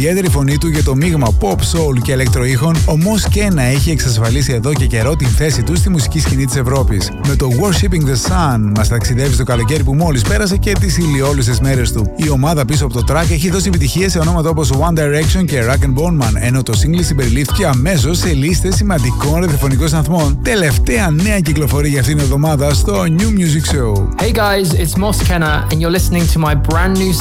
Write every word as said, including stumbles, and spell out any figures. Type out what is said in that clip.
ιδιαίτερη φωνή του για το μείγμα pop, soul και ηλεκτροήχων, ο Mos Kena έχει εξασφαλίσει εδώ και καιρό την θέση του στη μουσική σκηνή της Ευρώπης. Με το Worshipping the Sun μας ταξιδεύει στο καλοκαίρι που μόλις πέρασε και τις ηλιόλουσες μέρες του. Η ομάδα πίσω από το track έχει δώσει επιτυχίες σε ονόματα όπως One Direction και Rock and Bone Man, ενώ το single συμπεριλήφθηκε αμέσως σε λίστες σημαντικών ραδιοφωνικών σταθμών. Τελευταία νέα κυκλοφορία για αυτήν την εβδομάδα στο New Music Show. Hey guys, it's Mos Kena and you're listening to my brand new